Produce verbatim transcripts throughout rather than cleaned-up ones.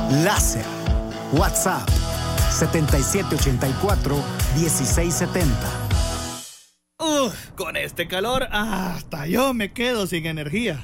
Láser. WhatsApp setenta y siete ochenta y cuatro dieciséis setenta. Uf, con este calor hasta yo me quedo sin energía.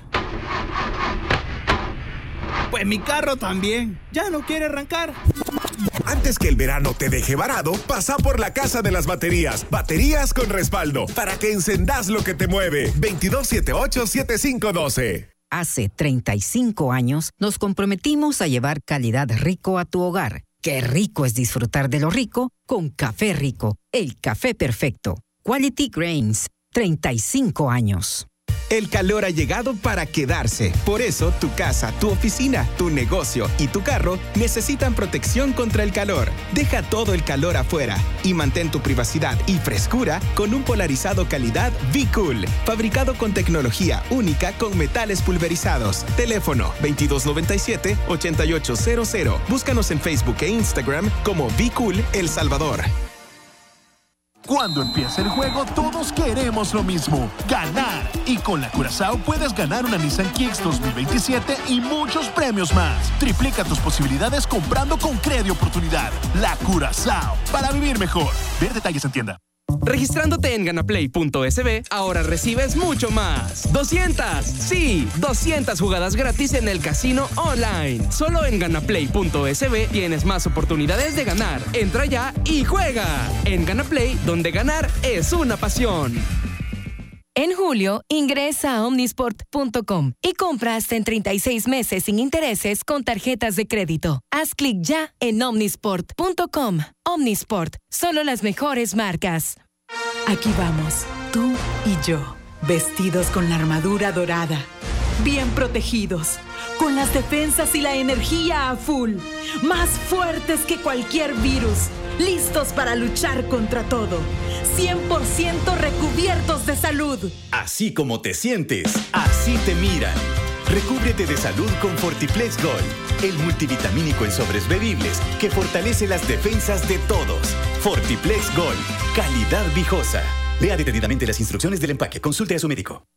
Pues mi carro también ya no quiere arrancar. Antes que el verano te deje varado, pasa por la Casa de las Baterías. Baterías con respaldo, para que encendás lo que te mueve. veintidós setenta y ocho setenta y cinco doce. Hace treinta y cinco años nos comprometimos a llevar calidad rico a tu hogar. Qué rico es disfrutar de lo rico con Café Rico, el café perfecto. Quality Grains, treinta y cinco años. El calor ha llegado para quedarse. Por eso, tu casa, tu oficina, tu negocio y tu carro necesitan protección contra el calor. Deja todo el calor afuera y mantén tu privacidad y frescura con un polarizado calidad V-Cool, fabricado con tecnología única con metales pulverizados. Teléfono veintidós noventa y siete ochenta y ocho cero cero. Búscanos en Facebook e Instagram como V-Cool El Salvador. Cuando empieza el juego, todos queremos lo mismo, ganar. Y con la Curazao puedes ganar una Nissan Kicks dos mil veintisiete y muchos premios más. Triplica tus posibilidades comprando con Credi Oportunidad. La Curazao, para vivir mejor. Ver detalles en tienda. Registrándote en ganaplay punto es be, ahora recibes mucho más. doscientas, sí, doscientas jugadas gratis en el casino online. Solo en ganaplay punto es be tienes más oportunidades de ganar. Entra ya y juega. En Ganaplay, donde ganar es una pasión. En julio, ingresa a omnisport punto com y compra hasta en treinta y seis meses sin intereses con tarjetas de crédito. Haz clic ya en omnisport punto com. Omnisport, solo las mejores marcas. Aquí vamos, tú y yo, vestidos con la armadura dorada, bien protegidos, con las defensas y la energía a full, más fuertes que cualquier virus, listos para luchar contra todo, cien por ciento recubiertos de salud. Así como te sientes, así te miran. Recúbrete de salud con Fortiplex Gold, el multivitamínico en sobres bebibles que fortalece las defensas de todos. Fortiplex Gold, calidad viejosa. Lea detenidamente las instrucciones del empaque. Consulte a su médico.